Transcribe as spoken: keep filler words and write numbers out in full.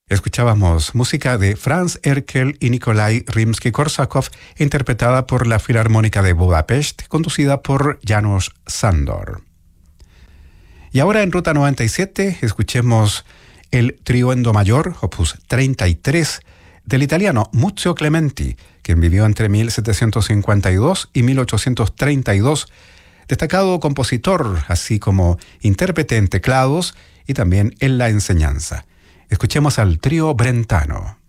Escuchábamos música de Franz Erkel y Nikolai Rimsky-Korsakov, interpretada por la Filarmónica de Budapest, conducida por János Sándor. Y ahora en Ruta noventa y siete escuchemos el Trío en Do mayor, opus treinta y tres, del italiano Muzio Clementi, quien vivió entre mil setecientos cincuenta y dos y mil ochocientos treinta y dos, destacado compositor, así como intérprete en teclados y también en la enseñanza. Escuchemos al Trío Brentano.